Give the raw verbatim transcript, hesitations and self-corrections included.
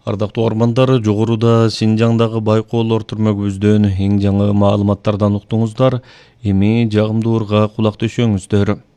Ардактуу ормандар, жогоруда Синжаңдагы байкоолор түрмөгүбүздөн эң жаңы маалыматтардан уктуңуздар. Эми жагымдуу урга кулак төшөңүздөр.